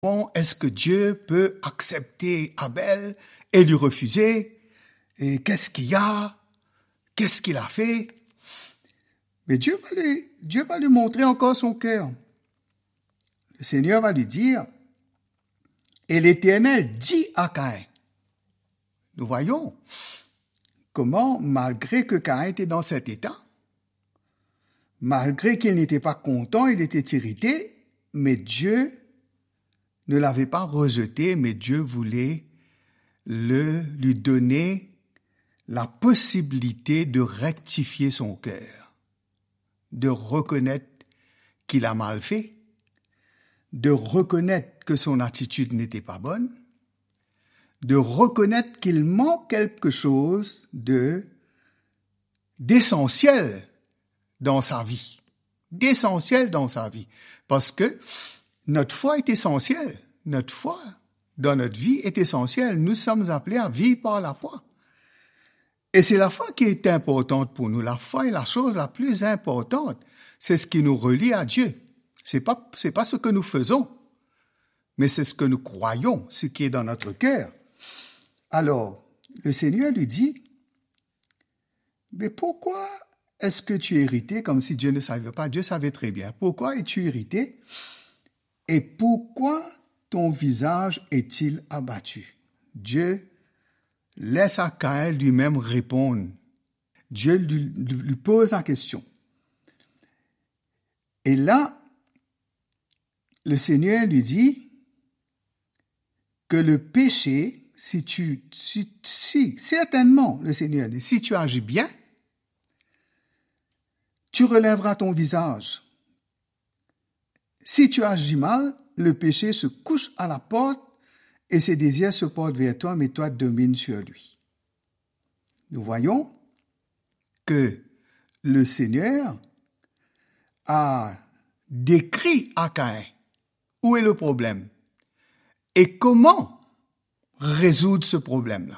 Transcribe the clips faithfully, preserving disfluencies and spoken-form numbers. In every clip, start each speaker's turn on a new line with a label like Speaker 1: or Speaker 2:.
Speaker 1: Comment est-ce que Dieu peut accepter Abel et lui refuser? Et qu'est-ce qu'il y a? Qu'est-ce qu'il a fait? Mais Dieu va lui, Dieu va lui montrer encore son cœur. Le Seigneur va lui dire, et l'Éternel dit à Caïn. Nous voyons comment, malgré que Caïn était dans cet état, malgré qu'il n'était pas content, il était irrité, mais Dieu ne l'avait pas rejeté, mais Dieu voulait le, lui donner la possibilité de rectifier son cœur, de reconnaître qu'il a mal fait, de reconnaître que son attitude n'était pas bonne, de reconnaître qu'il manque quelque chose de d'essentiel dans sa vie, d'essentiel dans sa vie, parce que notre foi est essentielle, notre foi dans notre vie est essentielle, nous sommes appelés à vivre par la foi. Et c'est la foi qui est importante pour nous, la foi est la chose la plus importante, c'est ce qui nous relie à Dieu, c'est pas, c'est pas ce que nous faisons, mais c'est ce que nous croyons, ce qui est dans notre cœur. Alors, le Seigneur lui dit, mais pourquoi est-ce que tu es irrité comme si Dieu ne savait pas? Dieu savait très bien. Pourquoi es-tu irrité? Et pourquoi ton visage est-il abattu? Dieu laisse à Caïn lui-même répondre. Dieu lui, lui pose la question. Et là, le Seigneur lui dit que le péché, si tu, si, si, certainement, le Seigneur dit, si tu agis bien, tu relèveras ton visage. Si tu agis mal, le péché se couche à la porte et ses désirs se portent vers toi, mais toi domines sur lui. Nous voyons que le Seigneur a décrit à Caïn où est le problème et comment résoudre ce problème-là.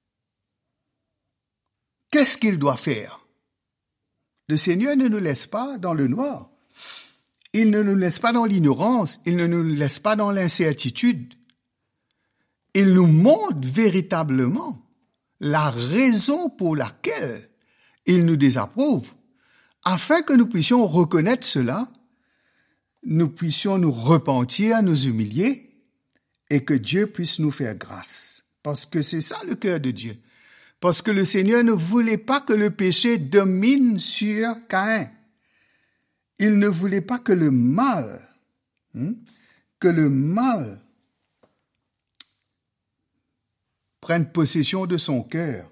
Speaker 1: Qu'est-ce qu'il doit faire? Le Seigneur ne nous laisse pas dans le noir. Il ne nous laisse pas dans l'ignorance. Il ne nous laisse pas dans l'incertitude. Il nous montre véritablement la raison pour laquelle il nous désapprouve, afin que nous puissions reconnaître cela, nous puissions nous repentir, nous humilier, et que Dieu puisse nous faire grâce. Parce que c'est ça le cœur de Dieu. Parce que le Seigneur ne voulait pas que le péché domine sur Caïn. Il ne voulait pas que le mal, hein, que le mal prenne possession de son cœur.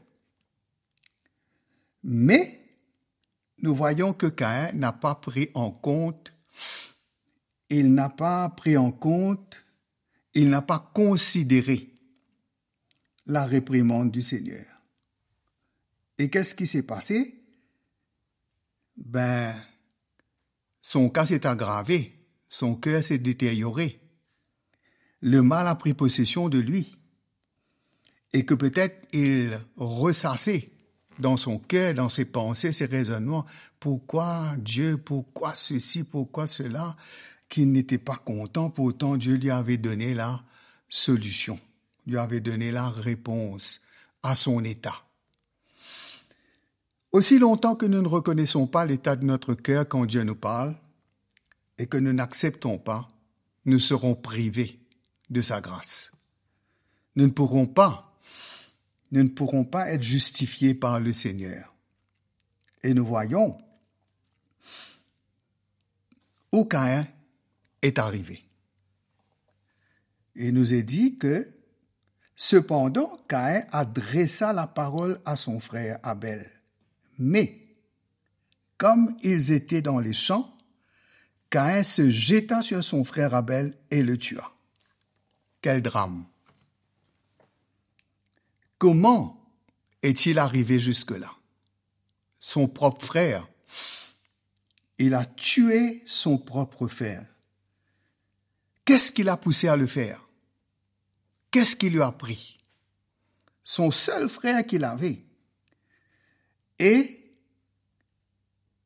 Speaker 1: Mais nous voyons que Caïn n'a pas pris en compte, il n'a pas pris en compte, il n'a pas considéré la réprimande du Seigneur. Et qu'est-ce qui s'est passé? Ben, son cas s'est aggravé, son cœur s'est détérioré. Le mal a pris possession de lui. Et que peut-être il ressassait dans son cœur, dans ses pensées, ses raisonnements. Pourquoi Dieu, pourquoi ceci, pourquoi cela, qu'il n'était pas content, pourtant Dieu lui avait donné la solution, lui avait donné la réponse à son état. Aussi longtemps que nous ne reconnaissons pas l'état de notre cœur quand Dieu nous parle et que nous n'acceptons pas, nous serons privés de sa grâce. Nous ne pourrons pas, nous ne pourrons pas être justifiés par le Seigneur. Et nous voyons où Caïn est arrivé. Il nous est dit que, cependant, Caïn adressa la parole à son frère Abel. Mais, comme ils étaient dans les champs, Caïn se jeta sur son frère Abel et le tua. Quel drame! Comment est-il arrivé jusque-là? Son propre frère, il a tué son propre frère. Qu'est-ce qui l'a poussé à le faire? Qu'est-ce qui lui a pris? Son seul frère qu'il avait. Et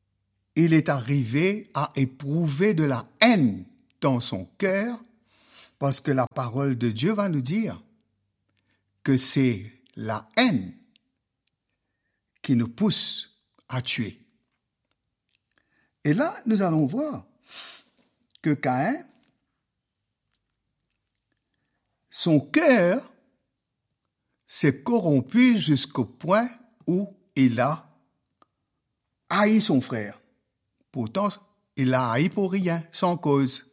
Speaker 1: il est arrivé à éprouver de la haine dans son cœur Parce que la parole de Dieu va nous dire que c'est la haine qui nous pousse à tuer. Et là, nous allons voir que Caïn, son cœur s'est corrompu jusqu'au point où il a haï son frère. Pourtant, il l'a haï pour rien, sans cause.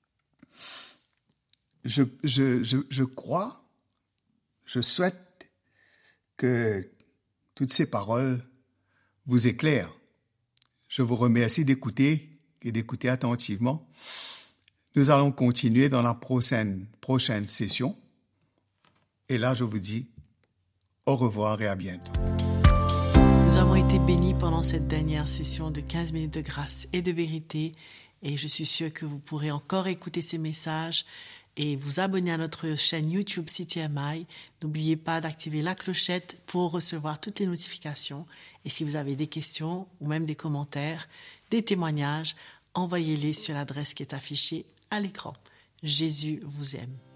Speaker 1: Je, je, je, je crois, je souhaite que toutes ces paroles vous éclairent. Je vous remercie d'écouter et d'écouter attentivement. Nous allons continuer dans la prochaine, prochaine session. Et là, je vous dis au revoir et à bientôt.
Speaker 2: Nous avons été bénis pendant cette dernière session de quinze minutes de grâce et de vérité. Et je suis sûre que vous pourrez encore écouter ces messages et vous abonner à notre chaîne YouTube C T M I. N'oubliez pas d'activer la clochette pour recevoir toutes les notifications. Et si vous avez des questions ou même des commentaires, des témoignages, envoyez-les sur l'adresse qui est affichée à l'écran. Jésus vous aime.